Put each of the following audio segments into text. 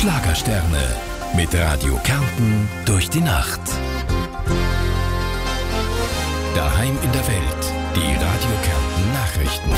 Schlagersterne mit Radio Kärnten durch die Nacht. Daheim in der Welt, die Radio Kärnten Nachrichten.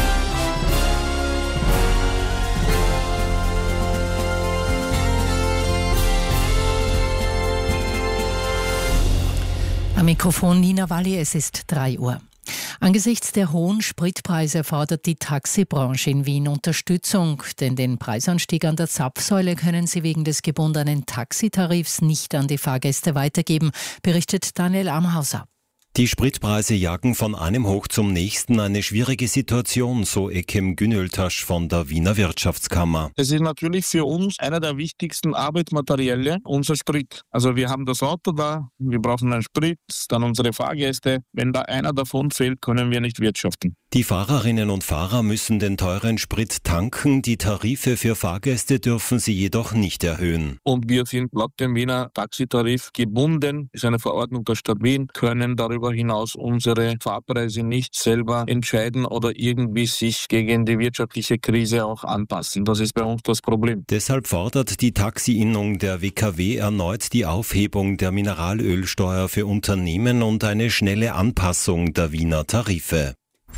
Am Mikrofon Nina Walli, es ist 3 Uhr. Angesichts der hohen Spritpreise fordert die Taxibranche in Wien Unterstützung, denn den Preisanstieg an der Zapfsäule können sie wegen des gebundenen Taxitarifs nicht an die Fahrgäste weitergeben, berichtet Daniel Amhauser. Die Spritpreise jagen von einem Hoch zum nächsten, eine schwierige Situation, so Ekem Günöltasch von der Wiener Wirtschaftskammer. Es ist natürlich für uns einer der wichtigsten Arbeitsmaterialien, unser Sprit. Also wir haben das Auto da, wir brauchen einen Sprit, dann unsere Fahrgäste. Wenn da einer davon fehlt, können wir nicht wirtschaften. Die Fahrerinnen und Fahrer müssen den teuren Sprit tanken, die Tarife für Fahrgäste dürfen sie jedoch nicht erhöhen. Und wir sind laut dem Wiener Taxitarif gebunden, ist eine Verordnung der Stadt Wien, können darüber hinaus unsere Fahrpreise nicht selber entscheiden oder irgendwie sich gegen die wirtschaftliche Krise auch anpassen. Das ist bei uns das Problem. Deshalb fordert die Taxi-Innung der WKW erneut die Aufhebung der Mineralölsteuer für Unternehmen und eine schnelle Anpassung der Wiener Tarife.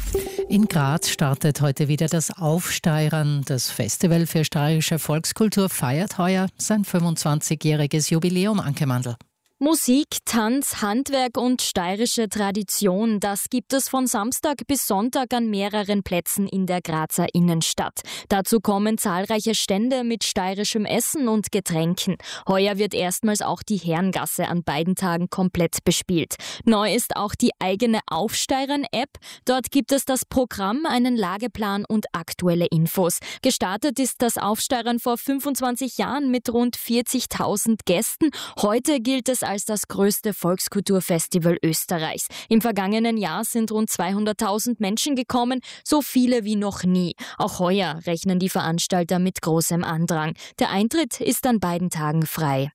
In Graz startet heute wieder das Aufsteirern. Das Festival für steirische Volkskultur feiert heuer sein 25-jähriges Jubiläum, Anke Mandl. Musik, Tanz, Handwerk und steirische Tradition, das gibt es von Samstag bis Sonntag an mehreren Plätzen in der Grazer Innenstadt. Dazu kommen zahlreiche Stände mit steirischem Essen und Getränken. Heuer wird erstmals auch die Herrengasse an beiden Tagen komplett bespielt. Neu ist auch die eigene Aufsteirern-App. Dort gibt es das Programm, einen Lageplan und aktuelle Infos. Gestartet ist das Aufsteirern vor 25 Jahren mit rund 40.000 Gästen. Heute gilt es als das größte Volkskulturfestival Österreichs. Im vergangenen Jahr sind rund 200.000 Menschen gekommen, so viele wie noch nie. Auch heuer rechnen die Veranstalter mit großem Andrang. Der Eintritt ist an beiden Tagen frei.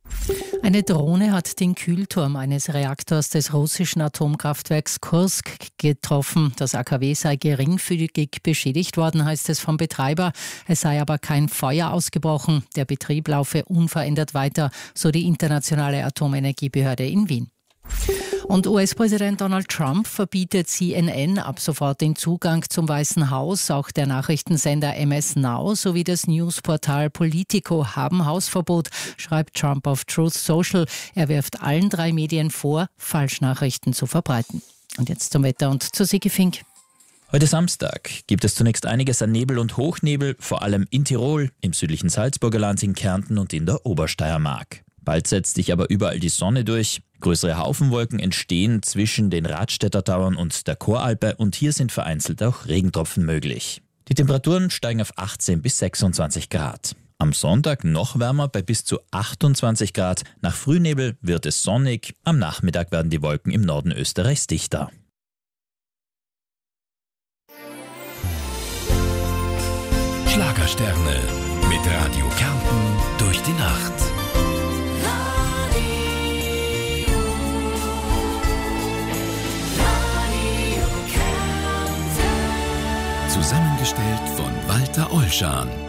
Eine Drohne hat den Kühlturm eines Reaktors des russischen Atomkraftwerks Kursk getroffen. Das AKW sei geringfügig beschädigt worden, heißt es vom Betreiber. Es sei aber kein Feuer ausgebrochen. Der Betrieb laufe unverändert weiter, so die Internationale Atomenergiebehörde in Wien. Und US-Präsident Donald Trump verbietet CNN ab sofort den Zugang zum Weißen Haus. Auch der Nachrichtensender MS Now sowie das Newsportal Politico haben Hausverbot, schreibt Trump auf Truth Social. Er wirft allen 3 Medien vor, Falschnachrichten zu verbreiten. Und jetzt zum Wetter und zu Sigi Fink. Heute Samstag gibt es zunächst einiges an Nebel und Hochnebel, vor allem in Tirol, im südlichen Salzburger Land, in Kärnten und in der Obersteiermark. Bald setzt sich aber überall die Sonne durch. Größere Haufenwolken entstehen zwischen den Radstädter Tauern und der Choralpe und hier sind vereinzelt auch Regentropfen möglich. Die Temperaturen steigen auf 18 bis 26 Grad. Am Sonntag noch wärmer bei bis zu 28 Grad. Nach Frühnebel wird es sonnig. Am Nachmittag werden die Wolken im Norden Österreichs dichter. Schlagersterne mit Radio Kärnten durch die Nacht. Zusammengestellt von Walter Olschan.